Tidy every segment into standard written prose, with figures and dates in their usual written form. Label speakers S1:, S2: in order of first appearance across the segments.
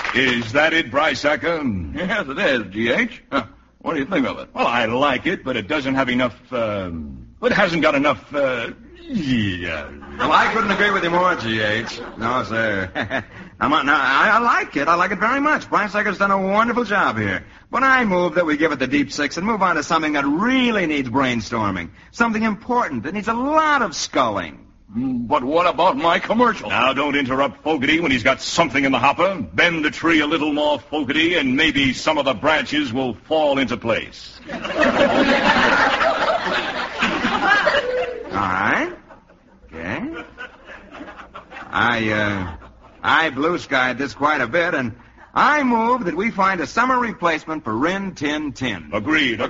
S1: Is that it, Brysacker?
S2: Yes, it is, G.H. What do you think of it?
S1: Well, I like it, but it doesn't have enough, it hasn't got enough, yeah.
S3: Well, I couldn't agree with you more, G.H. No, sir. I like it. I like it very much. Brysacker's done a wonderful job here. But I move that we give it the deep six and move on to something that really needs brainstorming. Something important that needs a lot of sculling.
S2: But what about my commercial?
S1: Now, don't interrupt Fogarty when he's got something in the hopper. Bend the tree a little more, Fogarty, and maybe some of the branches will fall into place.
S3: All right. Okay. I blue-skied this quite a bit, and I move that we find a summer replacement for Rin Tin Tin.
S1: Agreed.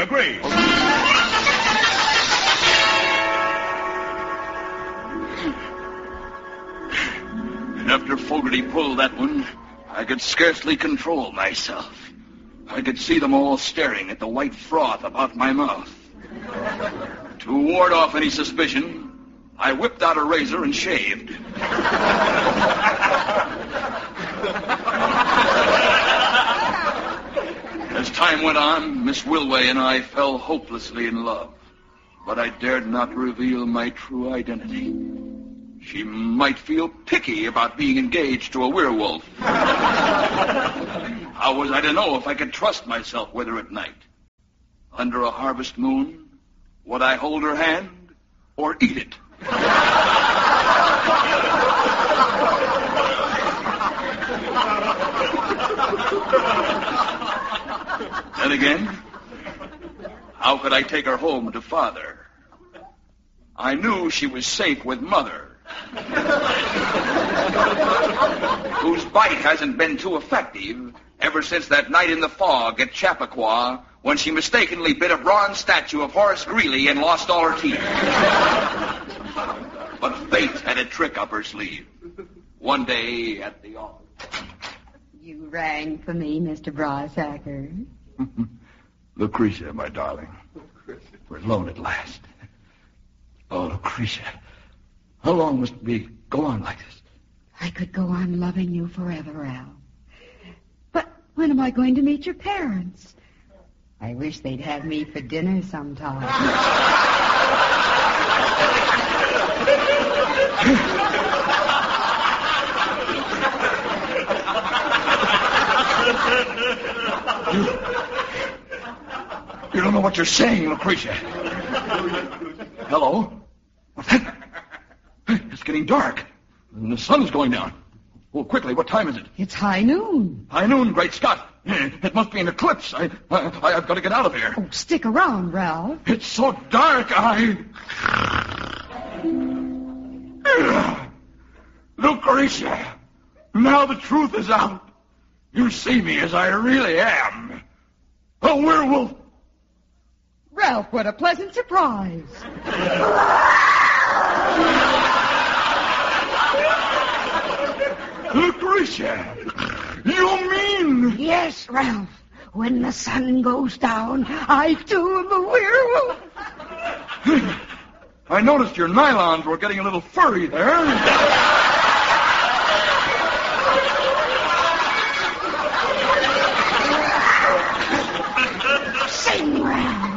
S2: After Fogarty pulled that one, I could scarcely control myself. I could see them all staring at the white froth about my mouth. To ward off any suspicion, I whipped out a razor and shaved. As time went on, Miss Wilway and I fell hopelessly in love. But I dared not reveal my true identity. She might feel picky about being engaged to a werewolf. How was I to know if I could trust myself with her at night? Under a harvest moon, would I hold her hand or eat it? Then again, how could I take her home to Father? I knew she was safe with Mother, whose bite hasn't been too effective ever since that night in the fog at Chappaqua when she mistakenly bit a bronze statue of Horace Greeley and lost all her teeth. But fate had a trick up her sleeve. One day at the office.
S4: You rang for me, Mr. Brysacker.
S2: Lucretia, my darling. We're alone at last. Oh, Lucretia. How long must we go on like this?
S4: I could go on loving you forever, Al. But when am I going to meet your parents? I wish they'd have me for dinner sometime.
S2: You don't know what you're saying, Lucretia. Hello? What's that? It's getting dark. And the sun is going down. Oh, quickly, what time is it?
S4: It's high noon.
S2: High noon, great Scott. It must be an eclipse. I've got to get out of here.
S4: Oh, stick around, Ralph.
S2: It's so dark, Lucretia, now the truth is out. You see me as I really am. A werewolf.
S4: Ralph, what a pleasant surprise.
S2: Lucretia, you mean...
S4: Yes, Ralph. When the sun goes down, I too am a werewolf.
S2: I noticed your nylons were getting a little furry there.
S4: Sing, Ralph.